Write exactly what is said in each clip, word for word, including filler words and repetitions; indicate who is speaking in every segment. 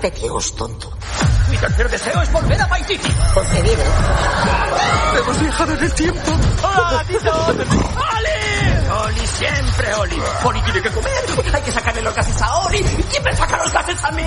Speaker 1: ¿Qué Dios, tonto?
Speaker 2: Mi tercer deseo es volver a Paititi.
Speaker 1: ¿Por qué viene?
Speaker 2: Hemos viajado en el tiempo. ¡Hola, gatito! ¡Oli! ¡Oli, siempre Oli! ¡Oli tiene que comer! ¡Hay que sacarle los gases a Oli! ¿Y quién me saca los gases a mí?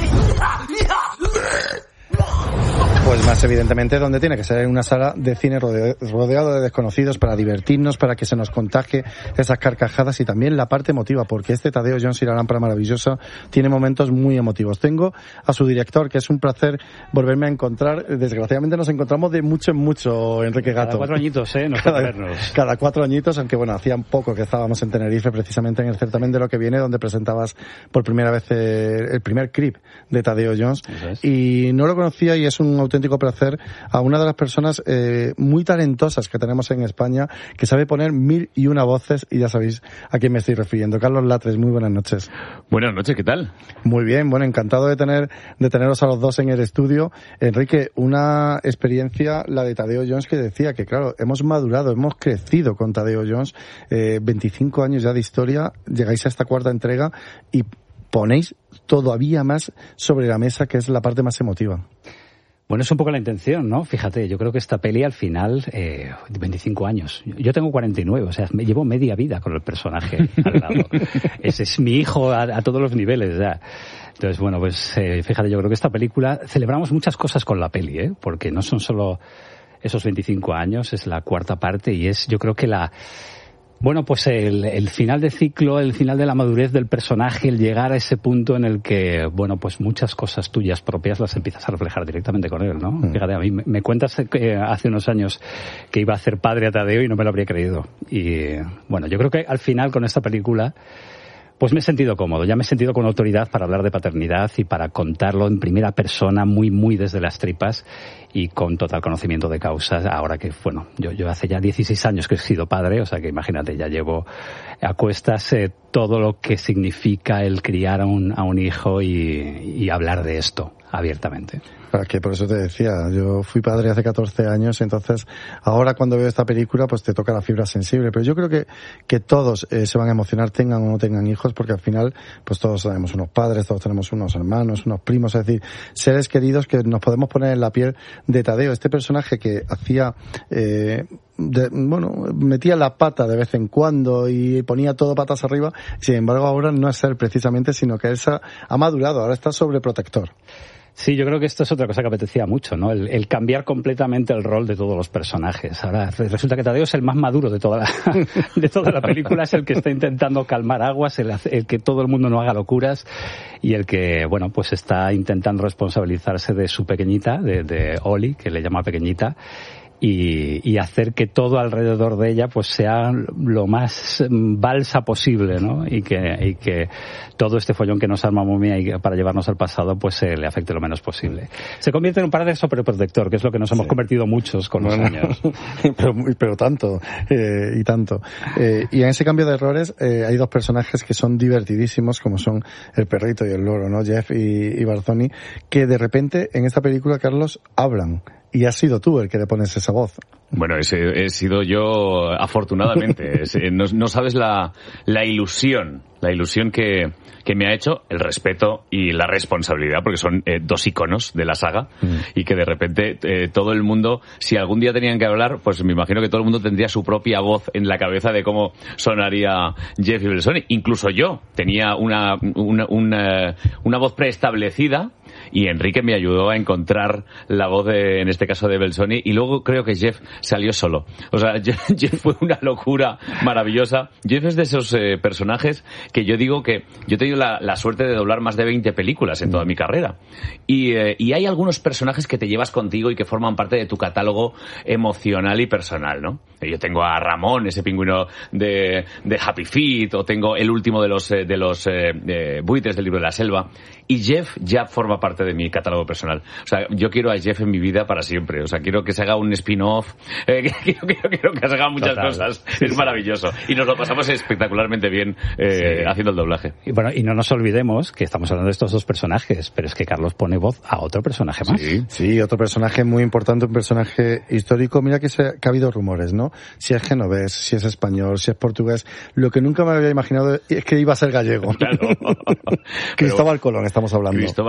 Speaker 3: Pues más evidentemente donde tiene que ser, en una sala de cine rodeado de desconocidos, para divertirnos, para que se nos contagie esas carcajadas y también la parte emotiva, porque este Tadeo Jones y la lámpara maravillosa tiene momentos muy emotivos. Tengo a su director, que es un placer volverme a encontrar. Desgraciadamente nos encontramos de mucho en mucho, Enrique Gato.
Speaker 4: Cada cuatro añitos, ¿eh? Nos
Speaker 3: cada,
Speaker 4: vernos.
Speaker 3: cada cuatro añitos, aunque bueno, hacía poco que estábamos en Tenerife, precisamente en el certamen de Lo que viene, donde presentabas por primera vez eh, el primer clip de Tadeo Jones. Es. Y no lo conocía y es un auténtico placer a una de las personas eh, muy talentosas que tenemos en España, que sabe poner mil y una voces, y ya sabéis a quién me estoy refiriendo. Carlos Latres, muy buenas noches.
Speaker 5: Buenas noches, ¿qué tal?
Speaker 3: Muy bien, bueno, encantado de tener de teneros a los dos en el estudio. Enrique, una experiencia, la de Tadeo Jones, que decía que, claro, hemos madurado, hemos crecido con Tadeo Jones, eh, veinticinco años ya de historia, llegáis a esta cuarta entrega y ponéis todavía más sobre la mesa, que es la parte más emotiva.
Speaker 4: Bueno, es un poco la intención, ¿no? Fíjate, yo creo que esta peli al final, eh, veinticinco años. Yo tengo cuarenta y nueve, o sea, me llevo media vida con el personaje al lado. Ese es mi hijo a, a todos los niveles, ya. Entonces, bueno, pues eh, fíjate, yo creo que esta película, celebramos muchas cosas con la peli, ¿eh? Porque no son solo esos veinticinco años, es la cuarta parte y es, yo creo que la... Bueno, pues el, el final de ciclo, el final de la madurez del personaje, el llegar a ese punto en el que, bueno, pues muchas cosas tuyas propias las empiezas a reflejar directamente con él, ¿no? Mm. Fíjate, a mí me, me cuentas que hace unos años que iba a hacer padre a Tadeo y no me lo habría creído. Y, bueno, yo creo que al final con esta película, pues me he sentido cómodo, ya me he sentido con autoridad para hablar de paternidad y para contarlo en primera persona, muy, muy desde las tripas y con total conocimiento de causa. Ahora que, bueno, yo, yo hace ya dieciséis años que he sido padre, o sea que imagínate, ya llevo a cuestas eh, todo lo que significa el criar a un, a un hijo y, y hablar de esto abiertamente.
Speaker 3: Para que por eso te decía, yo fui padre hace catorce años, entonces ahora cuando veo esta película pues te toca la fibra sensible, pero yo creo que que todos eh, se van a emocionar, tengan o no tengan hijos, porque al final pues todos tenemos unos padres, todos tenemos unos hermanos, unos primos, es decir, seres queridos que nos podemos poner en la piel de Tadeo, este personaje que hacía eh, de, bueno, metía la pata de vez en cuando y ponía todo patas arriba, sin embargo ahora no es él precisamente, sino que él se ha, ha madurado, ahora está sobreprotector.
Speaker 4: Sí, yo creo que esto es otra cosa que apetecía mucho, ¿no? El, el cambiar completamente el rol de todos los personajes. Ahora resulta que Tadeo es el más maduro de toda la, de toda la película, es el que está intentando calmar aguas, el, el que todo el mundo no haga locuras y el que, bueno, pues está intentando responsabilizarse de su pequeñita, de, de Oli, que le llama pequeñita, y, y hacer que todo alrededor de ella pues sea lo más balsa posible, ¿no? Y que, y que todo este follón que nos arma Momia y para llevarnos al pasado pues eh, le afecte lo menos posible. Se convierte en un padre sobreprotector, que es lo que nos hemos sí. convertido muchos con bueno, los años.
Speaker 3: pero, pero tanto, eh, y tanto. Eh, y en ese cambio de errores eh, hay dos personajes que son divertidísimos, como son el perrito y el loro, ¿no? Jeff y, y Barzoni, que de repente en esta película, Carlos, hablan. Y has sido tú el que le pones esa voz.
Speaker 5: Bueno, he, he sido yo, afortunadamente. es, no, no sabes la, la ilusión, la ilusión que, que me ha hecho, el respeto y la responsabilidad, porque son eh, dos iconos de la saga, mm. y que de repente eh, todo el mundo, si algún día tenían que hablar, pues me imagino que todo el mundo tendría su propia voz en la cabeza de cómo sonaría Jeff y Belzoni. Incluso yo tenía una, una, una, una voz preestablecida, y Enrique me ayudó a encontrar la voz de, en este caso de Belzoni, y luego creo que Jeff salió solo. O sea, Jeff, Jeff fue una locura maravillosa. Jeff es de esos eh, personajes que yo digo que yo he tenido la, la suerte de doblar más de veinte películas en toda mi carrera. Y, eh, y hay algunos personajes que te llevas contigo y que forman parte de tu catálogo emocional y personal, ¿no? Yo tengo a Ramón, ese pingüino de, de Happy Feet, o tengo el último de los, de los eh, de buitres del libro de la selva. Y Jeff ya forma parte de mi catálogo personal. O sea, yo quiero a Jeff en mi vida para siempre. O sea, quiero que se haga un spin-off. Eh, quiero, quiero, quiero que se hagan muchas Total. cosas. Sí, es sí. maravilloso. Y nos lo pasamos espectacularmente bien eh, sí. haciendo el doblaje.
Speaker 4: Y bueno, y no nos olvidemos que estamos hablando de estos dos personajes, pero es que Carlos pone voz a otro personaje más.
Speaker 3: Sí, sí, otro personaje muy importante, un personaje histórico. Mira que, se, que ha habido rumores, ¿no? Si es genovés, si es español, si es portugués. Lo que nunca me había imaginado es que iba a ser gallego.
Speaker 5: Claro.
Speaker 3: Cristóbal Colón, estamos hablando.
Speaker 5: Cristóbal